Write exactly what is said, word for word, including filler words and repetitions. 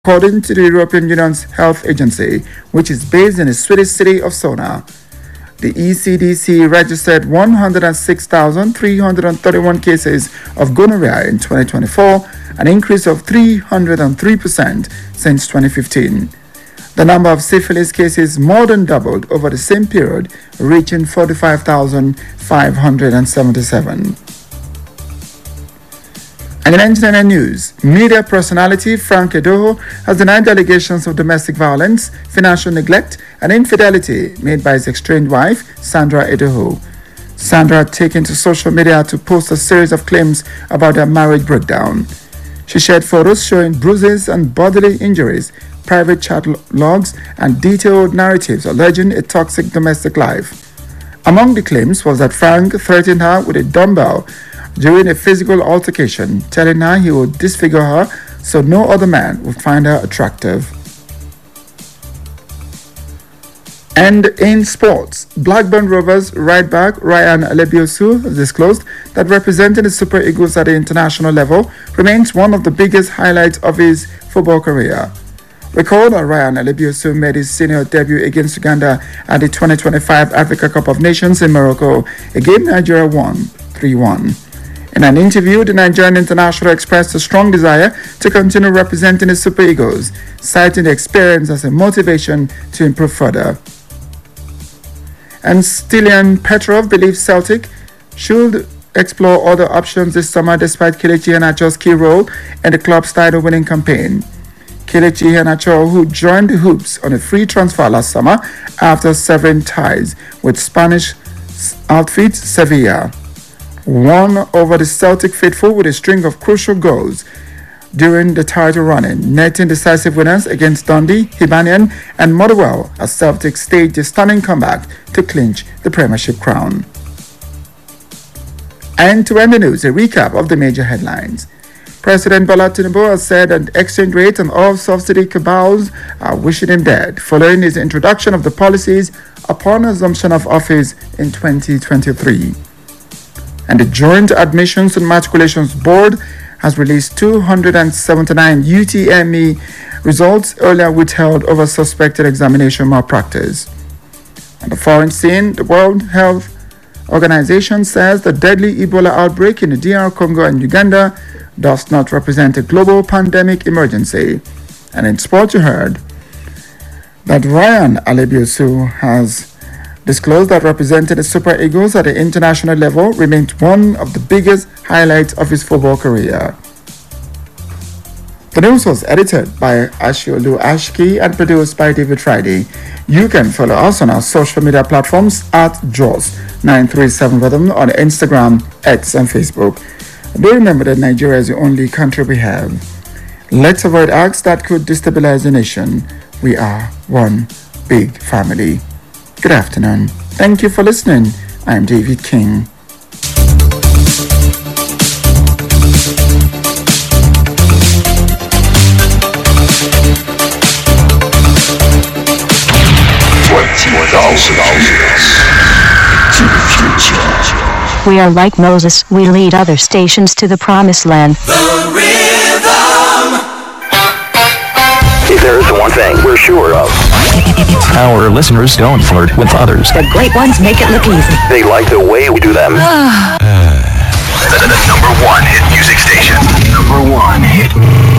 According to the European Union's health agency, which is based in the Swedish city of Solna, the E C D C registered one hundred six thousand three hundred thirty-one cases of gonorrhea in twenty twenty-four, an increase of three hundred three percent since twenty fifteen. The number of syphilis cases more than doubled over the same period, reaching forty-five thousand five hundred seventy-seven. And in entertainment news, media personality Frank Edoho has denied allegations of domestic violence, financial neglect, and infidelity made by his estranged wife, Sandra Edoho. Sandra had taken to social media to post a series of claims about her marriage breakdown. She shared photos showing bruises and bodily injuries, private chat logs, and detailed narratives alleging a toxic domestic life. Among the claims was that Frank threatened her with a dumbbell during a physical altercation, telling her he would disfigure her so no other man would find her attractive. And in sports, Blackburn Rovers right back Ryan Alebiosu has disclosed that representing the Super Eagles at the international level remains one of the biggest highlights of his football career. Recall that Ryan Alebiosu made his senior debut against Uganda at the twenty twenty-five Africa Cup of Nations in Morocco, a game Nigeria won three one. In an interview, the Nigerian international expressed a strong desire to continue representing the Super Eagles, citing the experience as a motivation to improve further. And Stilian Petrov believes Celtic should explore other options this summer despite Kelechi Iheanacho's key role in the club's title-winning campaign. Kelechi Iheanacho, who joined the Hoops on a free transfer last summer after severing ties with Spanish outfit Sevilla, won over the Celtic faithful with a string of crucial goals during the title running, netting decisive winners against Dundee, Hibernian, and Motherwell as Celtic staged a stunning comeback to clinch the Premiership crown. And to end the news, a recap of the major headlines. President Bola Tinubu has said that exchange rate and oil subsidy cabals are wishing him dead, following his introduction of the policies upon assumption of office in twenty twenty-three. And the Joint Admissions and Matriculations Board has released two hundred seventy-nine U T M E results earlier withheld over suspected examination malpractice. On the foreign scene, the World Health Organization says the deadly Ebola outbreak in the D R Congo and Uganda does not represent a global pandemic emergency. And in sport, you heard that Ryan Alebiosu has disclosed that representing the Super Eagles at the international level remains one of the biggest highlights of his football career. The news was edited by Ashiolu Ashki and produced by David Friday. You can follow us on our social media platforms at Jaws nine three seven Rhythm on Instagram, X, and Facebook. Do remember that Nigeria is the only country we have. Let's avoid acts that could destabilize the nation. We are one big family. Good afternoon. Thank you for listening. I'm David King. twenty thousand years to the future. We are like Moses. We lead other stations to the promised land. The rhythm. If there is one thing we're sure of, our listeners don't flirt with others. The great ones make it look easy. they like the way we do them. The number one hit music station. Number one hit